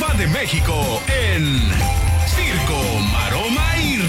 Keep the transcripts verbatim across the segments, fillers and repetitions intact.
Diva de México en Circo, Maroma y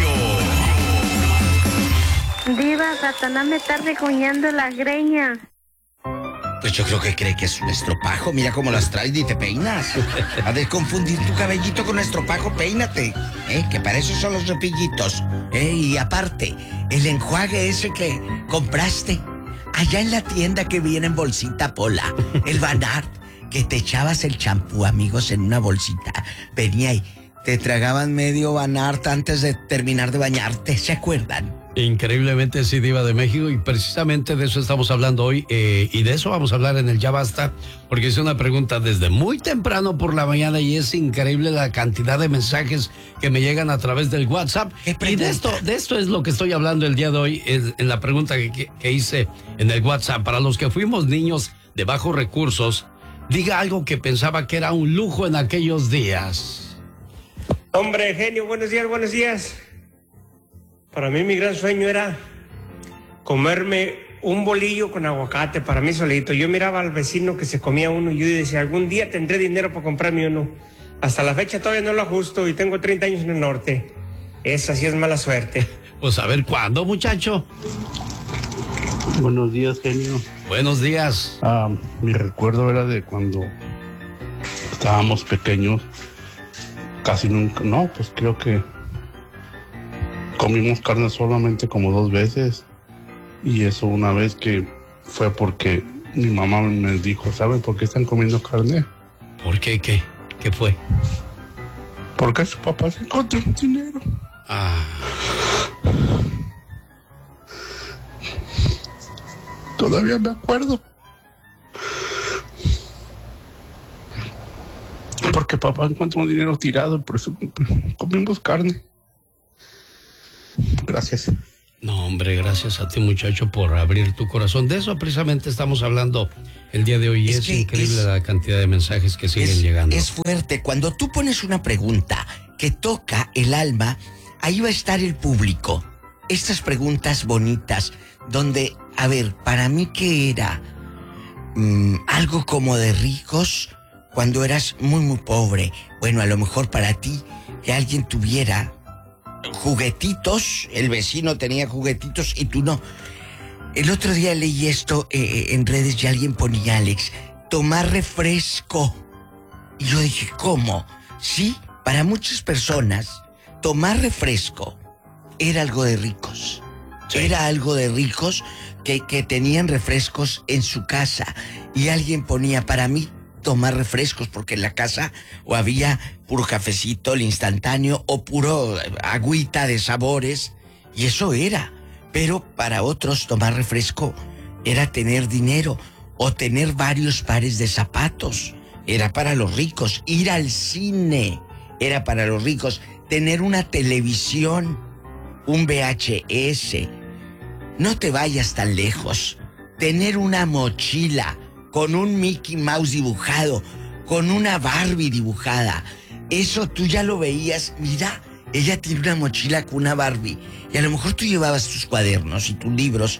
Radio. Diva, Satanás me está regoñando la greña. Pues yo creo que cree que es un estropajo. Mira cómo las traes y te peinas. Ha de confundir tu cabellito con estropajo, peínate. ¿Eh? Que para eso son los cepillitos. ¿Eh? Y aparte, el enjuague ese que compraste allá en la tienda que viene en bolsita Pola, el Vanart, que te echabas el champú, amigos, en una bolsita. Venía y te tragaban medio Vanart antes de terminar de bañarte. ¿Se acuerdan? Increíblemente sí, Diva de México, y precisamente de eso estamos hablando hoy, eh, y de eso vamos a hablar en el Ya Basta, porque es una pregunta desde muy temprano por la mañana y es increíble la cantidad de mensajes que me llegan a través del WhatsApp. Y de esto, de esto es lo que estoy hablando el día de hoy, es, en la pregunta que, que, que hice en el WhatsApp. Para los que fuimos niños de bajos recursos, diga algo que pensaba que era un lujo en aquellos días. Hombre, genio, buenos días, buenos días. Para mí mi gran sueño era comerme un bolillo con aguacate para mí solito. Yo miraba al vecino que se comía uno y yo decía, algún día tendré dinero para comprarme uno. Hasta la fecha todavía no lo ajusto y tengo treinta años en el norte. Esa sí es mala suerte. Pues a ver, ¿cuándo, muchacho? Buenos días, genio. Buenos días. Ah, mi recuerdo era de cuando estábamos pequeños. Casi nunca, no, pues creo que comimos carne solamente como dos veces, y eso una vez que fue porque mi mamá me dijo, ¿saben por qué están comiendo carne? ¿Por qué? ¿Qué? ¿Qué fue? Porque su papá se encontró un dinero. Ah. Todavía me acuerdo. Porque papá encontró un dinero tirado, por eso comimos carne. Gracias. No, hombre, gracias a ti, muchacho, por abrir tu corazón. De eso precisamente estamos hablando el día de hoy. Es, es increíble es, la cantidad de mensajes que siguen es, llegando. Es fuerte. Cuando tú pones una pregunta que toca el alma, ahí va a estar el público. Estas preguntas bonitas, donde, a ver, para mí, ¿qué era? Mm, algo como de ricos cuando eras muy, muy pobre. Bueno, a lo mejor para ti, que alguien tuviera juguetitos, el vecino tenía juguetitos y tú no. El otro día leí esto eh, en redes y alguien ponía, Alex, tomar refresco. Y yo dije, ¿cómo? Sí, para muchas personas, tomar refresco era algo de ricos. Sí. Era algo de ricos que, que tenían refrescos en su casa. Y alguien ponía, para mí, tomar refrescos, porque en la casa o había puro cafecito, el instantáneo, o puro agüita de sabores, y eso era. Pero para otros tomar refresco era tener dinero, o tener varios pares de zapatos. Era para los ricos. Ir al cine era para los ricos. Tener una televisión, un V H S. No te vayas tan lejos. Tener una mochila con un Mickey Mouse dibujado, con una Barbie dibujada. Eso tú ya lo veías. Mira, ella tiene una mochila con una Barbie. Y a lo mejor tú llevabas tus cuadernos y tus libros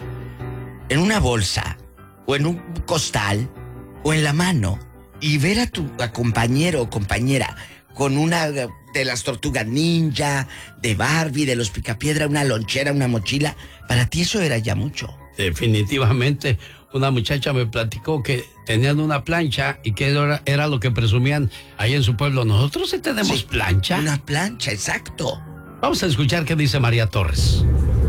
en una bolsa, o en un costal, o en la mano. Y ver a tu a compañero o compañera con una de las Tortugas Ninja, de Barbie, de los Picapiedra, una lonchera, una mochila. Para ti eso era ya mucho. Definitivamente. Una muchacha me platicó que tenían una plancha y que era, era lo que presumían ahí en su pueblo. Nosotros sí tenemos sí, plancha. Una plancha, exacto. Vamos a escuchar qué dice María Torres.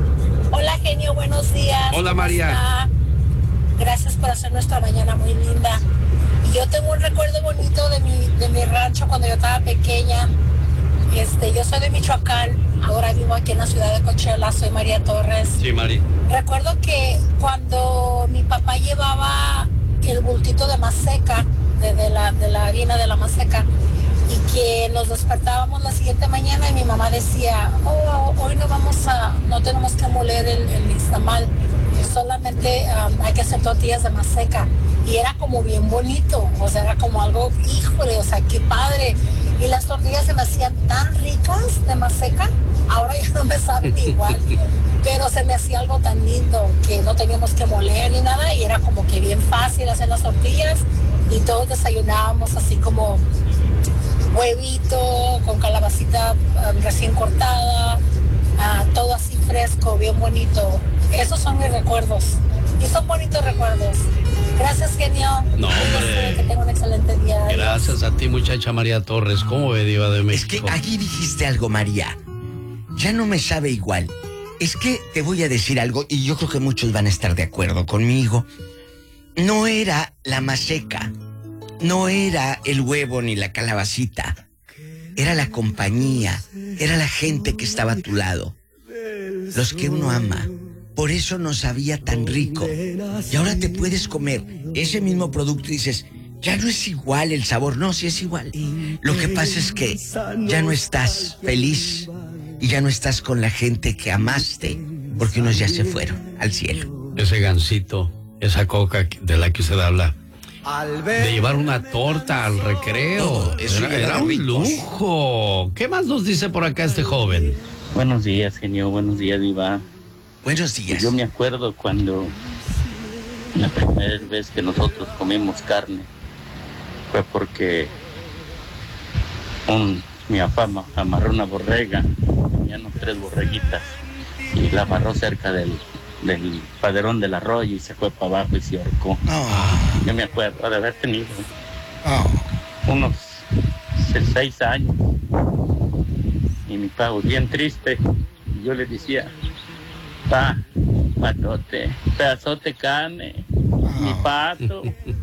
Hola, genio, buenos días. Hola, María. Está? Gracias por hacer nuestra mañana muy linda. Y yo tengo un recuerdo bonito de mi, de mi rancho cuando yo estaba pequeña. Este, yo soy de Michoacán, ahora vivo aquí en la ciudad de Coachella, soy María Torres. Sí, María. Recuerdo que cuando mi papá llevaba el bultito de maseca, de, de, la, de la harina de la maseca, y que nos despertábamos la siguiente mañana y mi mamá decía, oh, hoy no vamos a, no tenemos que moler el, el nixtamal, solamente um, hay que hacer tortillas de maseca. Y era como bien bonito, o sea, era como algo, híjole, o sea, qué padre. Y las tortillas se me hacían tan ricas de maseca, ahora ya no me saben igual, pero se me hacía algo tan lindo que no teníamos que moler ni nada y era como que bien fácil hacer las tortillas y todos desayunábamos así como huevito con calabacita um, recién cortada, uh, todo así fresco, bien bonito. Esos son mis recuerdos y son bonitos recuerdos. Gracias, genio. No, hombre. Que tenga un excelente día. Gracias a ti, muchacha María Torres. ¿Cómo ve, Diva de México? Es que aquí dijiste algo, María. Ya no me sabe igual. Es que te voy a decir algo y yo creo que muchos van a estar de acuerdo conmigo. No era la maseca, no era el huevo ni la calabacita. Era la compañía, era la gente que estaba a tu lado. Los que uno ama. Por eso no sabía tan rico. Y ahora te puedes comer ese mismo producto y dices, ya no es igual el sabor. No, sí es igual. Lo que pasa es que ya no estás feliz y ya no estás con la gente que amaste, porque unos ya se fueron al cielo. Ese gansito, esa coca de la que usted habla, de llevar una torta al recreo. Todo, eso era, era un ricos. lujo. ¿Qué más nos dice por acá este joven? Buenos días, genio. Buenos días, Diva. Buenos días. Yo me acuerdo cuando la primera vez que nosotros comimos carne fue porque un, mi papá amarró una borrega, tenían tres borreguitas y la amarró cerca del, del paderón del arroyo y se fue para abajo y se ahorcó. Oh. Yo me acuerdo de haber tenido Oh. unos seis años y mi papá bien triste y yo le decía, pa, patote, pedazote carne, mi pato.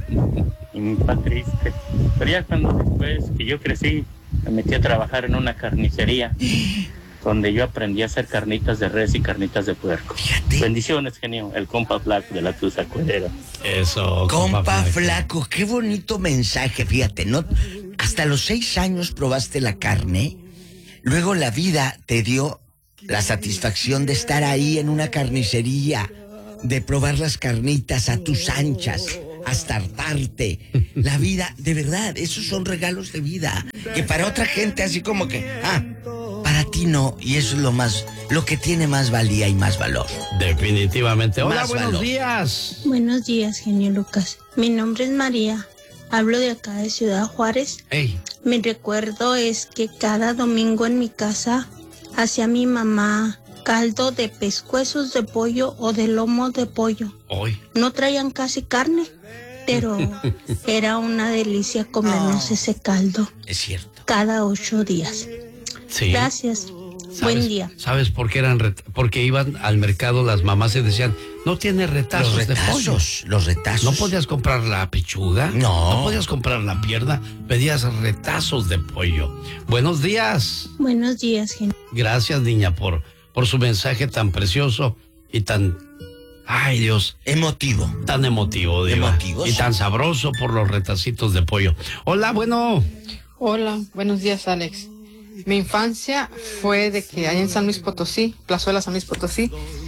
Y mi papá triste. Pero ya cuando después que yo crecí, me metí a trabajar en una carnicería donde yo aprendí a hacer carnitas de res y carnitas de puerco. Fíjate. Bendiciones, genio, el compa flaco de la Tusa Cuerera. Eso, Compa flaco. flaco, qué bonito mensaje, fíjate, ¿no? Hasta los seis años probaste la carne, luego la vida te dio la satisfacción de estar ahí en una carnicería, de probar las carnitas a tus anchas, hasta hartarte. La vida, de verdad, esos son regalos de vida, que para otra gente así como que, ah, para ti no, y eso es lo más, lo que tiene más valía y más valor. Definitivamente. Hola, Más buenos valor. días. Buenos días, genio Lucas. Mi nombre es María. Hablo de acá de Ciudad Juárez. Hey, Mi recuerdo es que cada domingo en mi casa hacía mi mamá caldo de pescuezos de pollo o de lomo de pollo. hoy. No traían casi carne, pero era una delicia comernos Oh. ese caldo Es cierto. cada ocho días. Sí. Gracias. ¿Sabes- Buen día. ¿Sabes por qué eran ret- porque iban al mercado las mamás y decían, no tiene retazos, Los de pollo? retazos, los retazos. ¿No podías comprar la pechuga? No. ¿No podías comprar la pierna? Pedías retazos de pollo. Buenos días. Buenos días, genio. Gracias, niña, por, por su mensaje tan precioso y tan... Ay, Dios, Emotivo. tan emotivo, Diva. Emotivo, Y sí. tan sabroso por los retacitos de pollo. Hola, bueno. Hola, buenos días, Alex. Mi infancia fue de que allá en San Luis Potosí, Plazuela San Luis Potosí,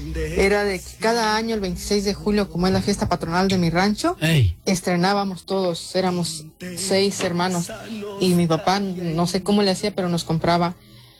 era de que cada año, el veintiséis de julio, como es la fiesta patronal de mi rancho, Hey, estrenábamos todos, éramos seis hermanos, y mi papá, no sé cómo le hacía, pero nos compraba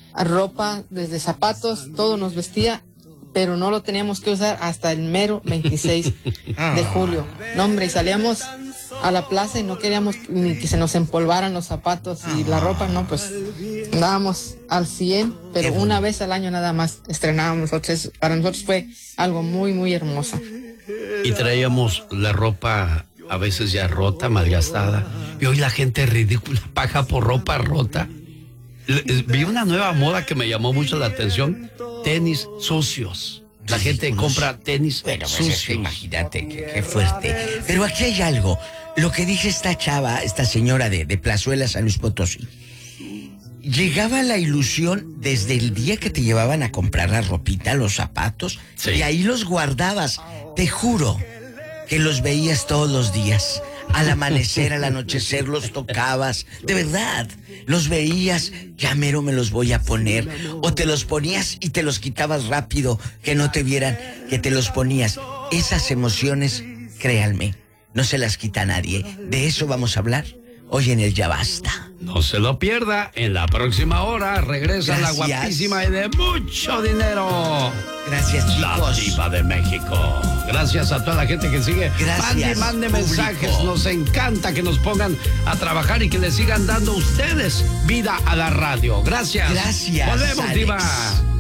ropa, desde zapatos, todo nos vestía, pero no lo teníamos que usar hasta el mero veintiséis de julio. No, hombre, y salíamos a la plaza y no queríamos ni que se nos empolvaran los zapatos y la ropa, no, pues andábamos al cien, pero una vez al año nada más estrenábamos nosotros. Para nosotros fue algo muy, muy hermoso. y traíamos la ropa a veces ya rota, malgastada. Y hoy la gente es ridícula, paga por ropa rota. Le- eh, Vi una nueva moda que me llamó mucho la atención, tenis sucios. La gente Ridículos. compra tenis Bueno, pues es que sucios. imagínate, qué, qué fuerte. Pero aquí hay algo. Lo que dice esta chava, esta señora de, de Plazuela, San Luis Potosí. Llegaba la ilusión desde el día que te llevaban a comprar la ropita, los zapatos, Sí. y ahí los guardabas. Te juro que los veías todos los días. Al amanecer, al anochecer, los tocabas. De verdad, los veías, ya mero me los voy a poner. O te los ponías y te los quitabas rápido, que no te vieran que te los ponías. Esas emociones, créanme, no se las quita nadie. De eso vamos a hablar hoy en el Ya Basta. No se lo pierda. En la próxima hora regresa Gracias. la guapísima y de mucho dinero. Gracias, La chicos. diva de México. Gracias a toda la gente que sigue. Gracias, Mande, mande público. mensajes. Nos encanta que nos pongan a trabajar y que le sigan dando ustedes vida a la radio. Gracias. Gracias, Volvemos, Alex. diva.